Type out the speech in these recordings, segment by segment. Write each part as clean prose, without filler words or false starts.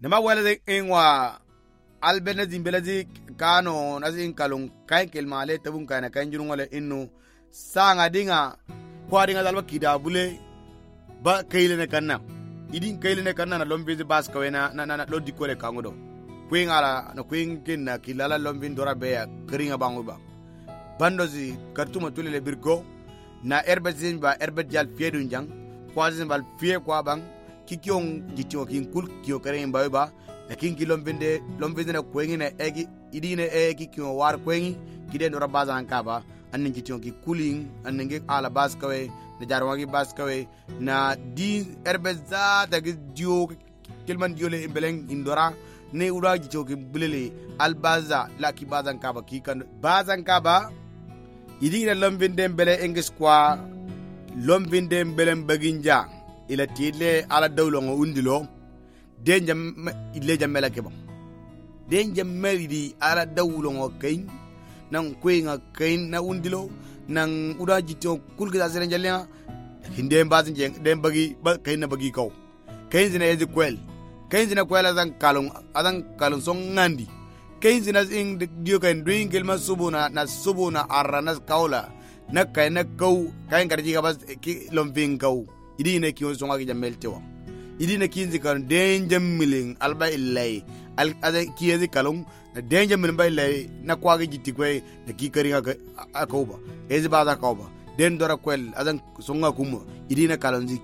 nama wala ingwa albena zimbelazi kano nasin kalung kain kelmale tabun kana kain jurun wala innu sanga dinga kwaringa dalba kida bule ba kayle kanna idin kayle kanna na lombe bas kawena na lodi kole kangodo kwing ala na kwing kinna kilala lombe ndora beya kringa bangu ba bandozi kartuma tulele birgo na erbezin ba erbejal fiedun jang kwazin bal fie kwa bang kikiong jitio kin kul kio kare mbawe ba lakin ki lombende na kwengi na egi idine egi kio war kwengi kide ndora baza ankaba anin jitio ki cooling anin ala bas kawe na jarwagi bas kawe na di erbeza tagi dio kelman diole imbeleng indora ne ura jitio ki bulele albaza la ki baza ankaba ki kan baza ankaba idine lombende mbele engis kwa lombende mbele baginja ila tile ala dawlo ngo undilo denjam ile jamela kebo denjam melidi ala dawlo ngo kain nan kuinga kain na undilo nan uda jito kulga zeren jalena hinde mbazin jeng dem bagi ba kain na bagi kaw kain zina ezi kwel kain zina kwel azan kalon song ngandi kain zina ing dio kain doing gelma subuna na subuna arranas kaula na kain na kaw kain karji ga bas ki lombing kaw idine ki songa ki jamel tewa idine kinzi kan denjam miling alba illai al ada ki ezi kalong na denjam miling ba illai na kwa ga jitti kwe na ki kari ga akauba ezi baza kauba den dora kwel adan songa kuma idine kalonzi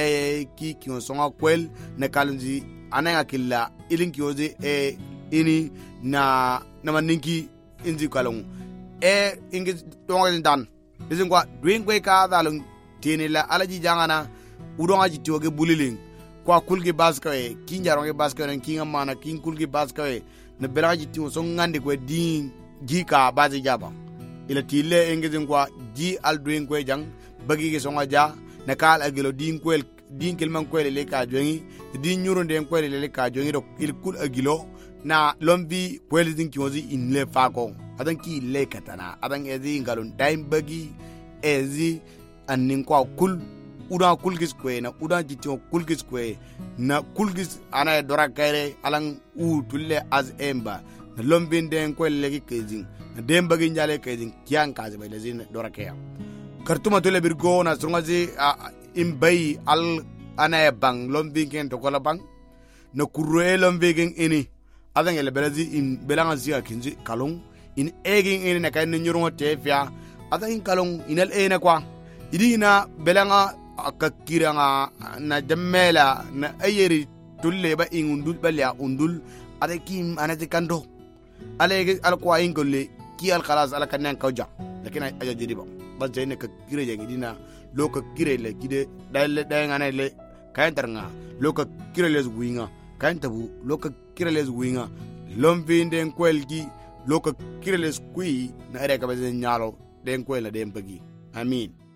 ki songa kwel na kalonzi ananga killa ilin ki ozi ini na maninki inzi kalong ingi tonga dan izin kwa doing kwe ka dalong tinila alaji jangana udonga jitioge buliling kwa kulgi baskawe kinjaronge baskawe kinga mana kin kulgi baskawe na belaga jitio so ngande ko din jika bazi jaba ila tile engezin kwa ji aldwing ko jang bagi ge songa ja na kal agelo din kelman ko le ka jongi din nyuro den ko le ka jongi do il kul agilo na lombi ko le din kiozi in le fako adan ki le katana adan ezi ngalon daim bagi ezi annin kwa kul uda kulgis kwe na uda jitio kulgis kwe na kulgis ana dora kaire alang tulle az emba na lombinde ko legi kezin na demba gi njale kezin kian kaze bay lezin dora kaya kartuma tole birgo na sungazi imbay al ana bang lombingen to kola bang na kurre lombingen ini adan ele belazi in belanga zia kinzi kalong in egin ini na kay nyurungo tefia adan kalong inal ena kwa idina belanga akakiranga na jamela na ayeri tulle ba ingundul balya undul adekim anati kando alege alqwa ingolle ki al khalas ala kanen kawja lakin aja jiriba bas jeyne ka kire je idina loka kire le kide dal ngane le kayen tarnga loka kire les guinga kayen tabu loka kire les guinga lombinde kwelgi loka kire les kui na ere ka be nyalo den kwela den bagi amin.